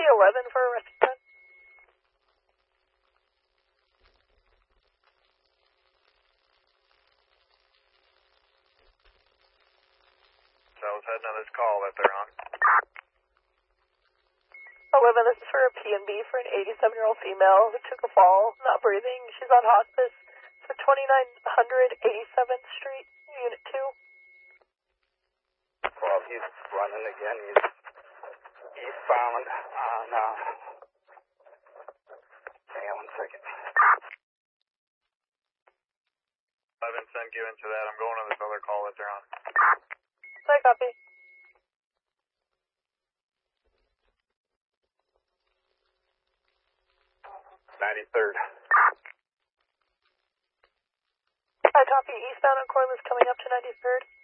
11 for a rescue time. So I was heading on this call that they're on. 11, this is for a P&B for an 87-year-old female who took a fall, not breathing. She's on hospice for 2900 87th Street, Unit 2. Well, he's running again. He's found on, hang on 1 second. I've been sent given to that. I'm going on this other call that they're on. I copy. '93rd. I copy. Eastbound on Corliss coming up to 93rd.